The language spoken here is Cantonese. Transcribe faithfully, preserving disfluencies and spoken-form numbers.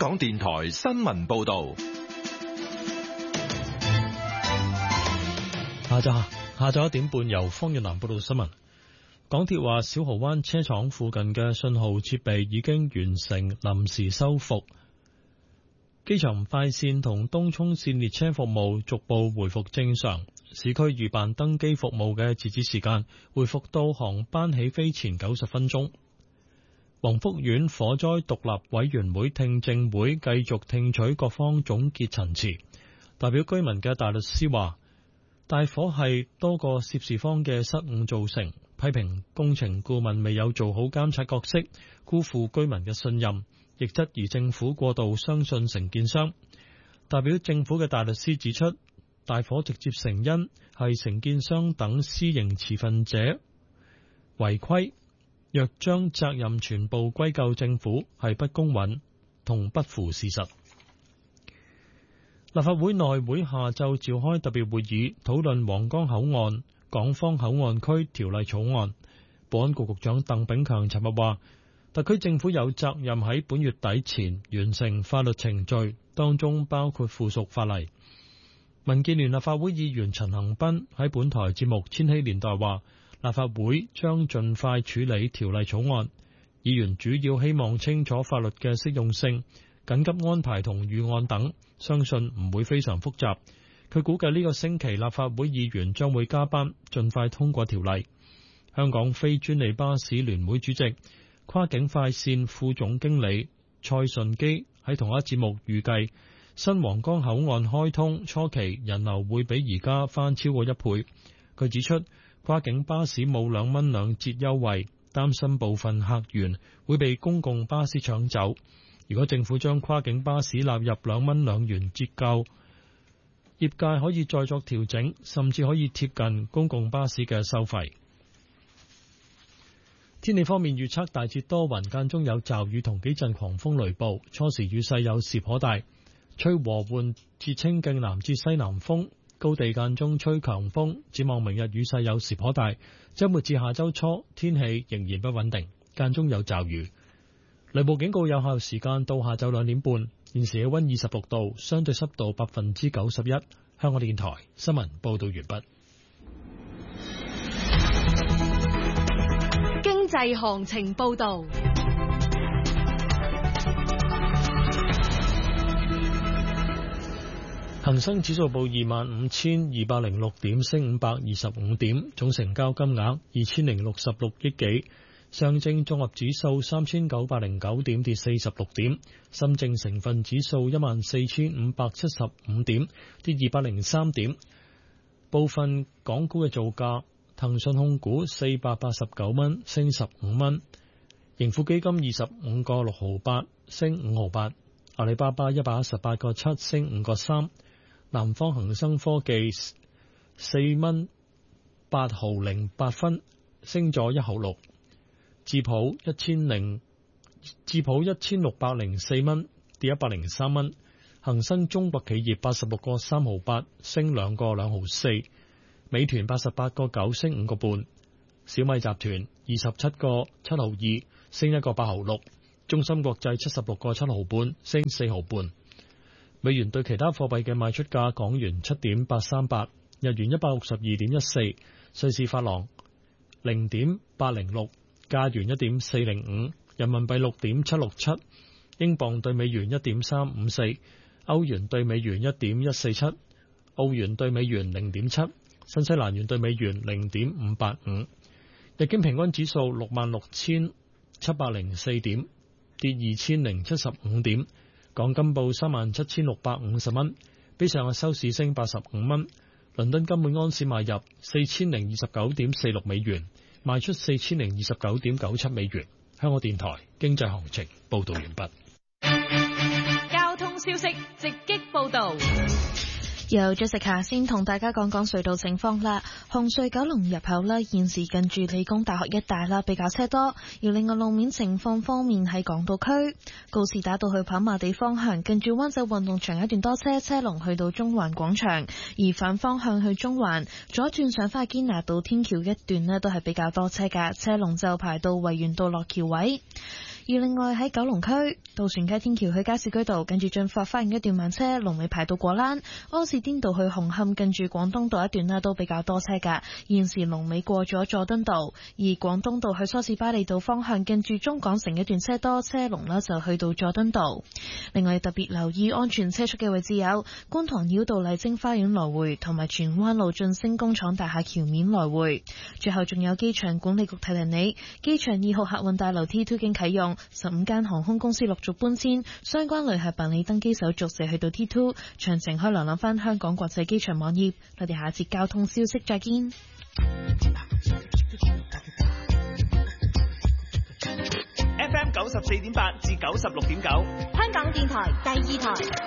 港電台新聞報道。 下晝下晝一點半，由方遠南報道新聞。港鐵話，小蠔灣車廠附近嘅信號設備已經完成臨時修復，機場快線同東涌線列車服務逐步回復正常。市區預辦登機服務嘅截止時間回復到航班起飛前九十分鐘。宏福苑火災獨立委員會聽證會繼續聽取各方總結陳詞。代表居民嘅大律師話，大火係多個涉事方嘅失誤造成，批評工程顧問未有做好監察角色，辜負居民嘅信任，亦質疑政府過度相信承建商。代表政府嘅大律師指出，大火直接成因係承建商等私營持份者違規，若將責任全部歸咎政府，係不公允同不符事實。立法會內會下晝召開特別會議，討論皇崗口岸港方口岸區條例草案。保安局局長鄧炳強尋日話，特區政府有責任喺本月底前完成法律程序，當中包括附屬法例。民建聯立法會議員陳恒鑌喺本台節目《千禧年代》話，立法會將盡快處理條例草案。議員主要希望清楚法律嘅適用性、緊急安排同預案等，相信唔會非常複雜。佢估計呢個星期立法會議員將會加班，盡快通過條例。香港非專利巴士聯會主席、跨境快線副總經理蔡順基喺同一節目預計，新皇崗口岸開通初期人流會比而家翻超過一倍。佢指出，跨境巴士冇兩蚊兩折優惠，擔心部分客源會被公共巴士搶走。如果政府將跨境巴士納入兩蚊兩元折扣，業界可以再作調整，甚至可以貼近公共巴士嘅收費。天氣方面預測大致多雲，間中有驟雨同幾陣狂風雷暴，初時雨勢有時頗大，吹和緩至清勁南至西南風，高地間中吹強風。展望明日雨勢有時頗大，周末至下周初天氣仍然不穩定，間中有驟雨。雷暴警告有效時間到下晝兩點半。現時氣溫二十六度，相對濕度百分之九十一。香港電台新聞報道完畢。 經濟行情報道。 恒生指數報二萬五千二百零六點，升五百二十五點，總成交金額二千零六十六億幾。上證綜合指數三千九百零九點，跌四十六點。深證成分指數一萬四千五百七十五點，跌二百零三點。部分港股嘅造價，騰訊控股四百八十九蚊，升十五蚊。盈富基金二十五個六毫八，升五毫八。阿里巴巴一百一十八個七，升五個三。南方恒生科技四蚊八毫零八分，升咗一毫六。智普一千零智普一千六百零四蚊，跌一百零三蚊。恒生中國企業八十六個三毫八，升兩個兩毫四。美團八十八個九，升五個半。小米集團二十七個七毫二，升一個八毫六。中芯國際七十六個七毫半，升四毫半。美元對其他貨幣嘅賣出價：港元七點八三八，日元一百六十二點一四，瑞士法郎零點八零六。加元一點四零五，人民幣六點七六七，英鎊對美元一點三五四，歐元對美元一點一四七，澳元對美元零點七，新西蘭元對美元零點五八五。日經平均指數六萬六千七百零四點，跌二千零七十五點。港金報三萬七千六百五十蚊，比上日收市升八十五蚊。倫敦金每安士買入四千零二十九點四六美元。賣出四千零二十九點九七美元。香港電台經濟行情報道完畢。 交通消息直擊報道。 由 Jessica 先同大家講講隧道情況啦。紅隧九龍入口啦，現時近住理工大學一帶啦，比較車多。而另外路面情況方面，喺港島區告士打道去跑馬地方向，近住灣仔運動場一段多車，車龍去到中環廣場；而反方向去中環左轉上返堅拿道天橋一段呢，都係比較多車㗎，車龍就排到維園道落橋位。 另外喺九龍區渡船街天橋去加士居道，近住進發花園一段慢車，龍尾排到果欄；柯士甸道去紅磡，近住廣東道一段呢都比較多車㗎。現時龍尾過咗佐敦道，而廣東道去梳士巴利道方向，近住中港城一段車多，車龍呢就去到佐敦道。另外特別留意安全車速嘅位置有觀塘繞道麗晶花園來回，同埋荃灣路晉升工廠大廈橋面來回。最後仲有機場管理局提提你，機場二號客運大樓 T二 經啟用，十五間航空公司陸續搬遷，相關旅客辦理登機手續就去到 T 二，詳情可以瀏覽翻香港國際機場網頁。我哋下一節交通消息再見。 F M 九十四點八至九十六點九， 香港電台第二台。